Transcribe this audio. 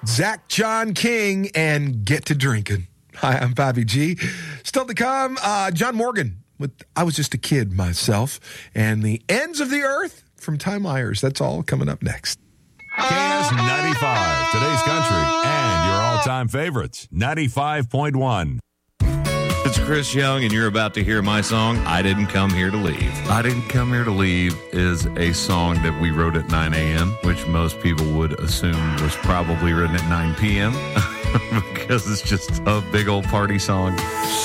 Zach John King and Get to Drinking. Hi, I'm Bobby G. Still to come, John Morgan with I Was Just a Kid Myself and The Ends of the Earth from Ty Myers. That's all coming up next. KS95, today's country, and your all-time favorites, 95.1. It's Chris Young, and you're about to hear my song, I Didn't Come Here to Leave. I Didn't Come Here to Leave is a song that we wrote at 9 a.m., which most people would assume was probably written at 9 p.m., because it's just a big old party song.